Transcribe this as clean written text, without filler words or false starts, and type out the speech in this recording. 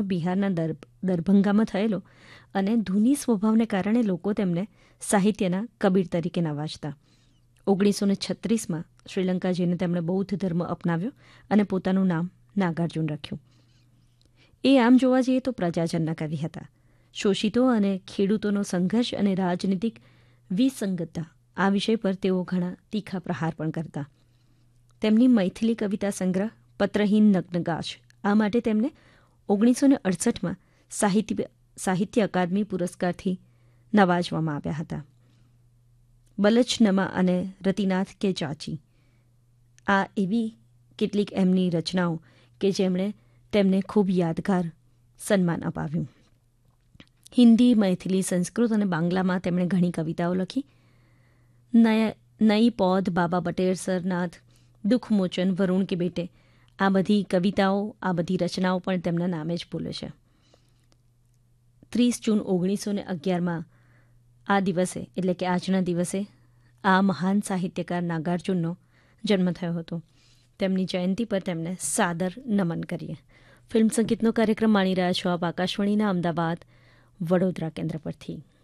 બિહારના દરભંગામાં થયેલો અને ધૂની સ્વભાવને કારણે લોકો તેમને સાહિત્યના કબીર તરીકે નવાજતા. 1936માં શ્રીલંકા જઈને તેમણે બૌદ્ધ ધર્મ અપનાવ્યો અને પોતાનું નામ નાગાર્જુન રાખ્યું. એ આમ જોવા જઈએ તો પ્રજાજનના કવિ હતા. શોષિતો અને ખેડૂતોનો સંઘર્ષ અને રાજનીતિક વિસંગતતા આ વિષય પર તેઓ ઘણા તીખા પ્રહાર પણ કરતા. તેમની મૈથિલી કવિતા સંગ્રહ પત્રહીન નગ્નગાશ આ માટે તેમને 1968માં સાહિત્ય અકાદમી પુરસ્કારથી નવાજવામાં આવ્યા હતા. બલચનમા અને રતિનાથ કે ચાચી આ એવી કેટલીક એમની રચનાઓ કે જેમણે તેમને ખૂબ યાદગાર સન્માન અપાવ્યું. હિન્દી, મૈથિલી, સંસ્કૃત અને બાંગ્લામાં તેમણે ઘણી કવિતાઓ લખી. નઈ પૌધ, બાબા બટેર સરનાથ, દુઃખમોચન, વરુણ કે બેટે આ બધી કવિતાઓ, આ બધી રચનાઓ પણ તેમના નામે જ બોલે છે. 30 જૂન 1911માં આ દિવસે એટલે કે આજના દિવસે આ મહાન સાહિત્યકાર નાગાર્જુનનો જન્મ થયો હતો. તેમની જયંતિ પર તેમને સાદર નમન કરીએ. ફિલ્મ સંગીતનો કાર્યક્રમ માણી રહ્યા છો આપ આકાશવાણીના અમદાવાદ વડોદરા કેન્દ્ર પરથી.